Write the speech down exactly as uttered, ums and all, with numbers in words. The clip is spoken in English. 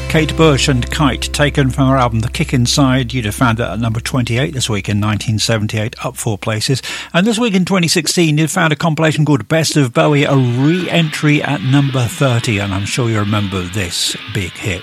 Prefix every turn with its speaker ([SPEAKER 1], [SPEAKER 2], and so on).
[SPEAKER 1] Kate Bush and Kite, taken from her album The Kick Inside. You'd have found it at number twenty-eight this week in nineteen seventy-eight, up four places. And this week in twenty sixteen, you'd found a compilation called Best of Bowie, a re-entry at number thirty. And I'm sure you remember this big hit.